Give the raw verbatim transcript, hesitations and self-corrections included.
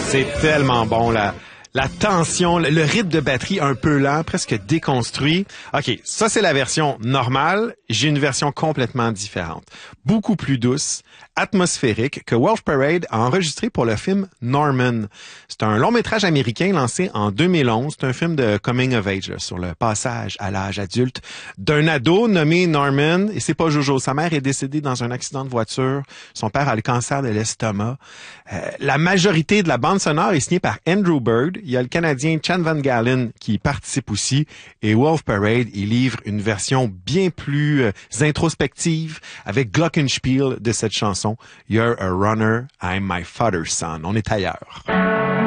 C'est tellement bon, là. La tension, le rythme de batterie un peu lent, presque déconstruit. OK, ça c'est la version normale. J'ai une version complètement différente. Beaucoup plus douce, atmosphérique, que Wolf Parade a enregistré pour le film Norman. C'est un long métrage américain lancé en deux mille onze. C'est un film de coming of age, là, sur le passage à l'âge adulte d'un ado nommé Norman. Et c'est pas Jojo. Sa mère est décédée dans un accident de voiture. Son père a le cancer de l'estomac. Euh, la majorité de la bande sonore est signée par Andrew Bird. Il y a le Canadien Chan Van Galen qui participe aussi. Et Wolf Parade, il livre une version bien plus euh, introspective avec glockenspiel de cette chanson. You're a runner, I'm my father's son. On est ailleurs.